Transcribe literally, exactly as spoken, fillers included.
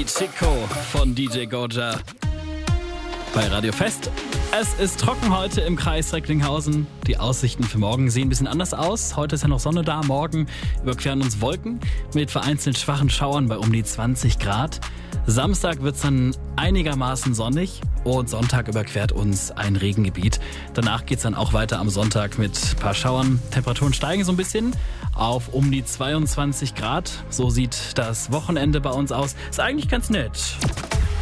Chico von D J Goja bei Radio Fest. Es ist trocken heute im Kreis Recklinghausen. Die Aussichten für morgen sehen ein bisschen anders aus. Heute ist ja noch Sonne da, morgen überqueren uns Wolken mit vereinzelt schwachen Schauern bei um die zwanzig Grad. Samstag wird es dann einigermaßen sonnig und Sonntag überquert uns ein Regengebiet. Danach geht es dann auch weiter am Sonntag mit ein paar Schauern. Temperaturen steigen so ein bisschen auf um die zweiundzwanzig Grad. So sieht das Wochenende bei uns aus. Ist eigentlich ganz nett.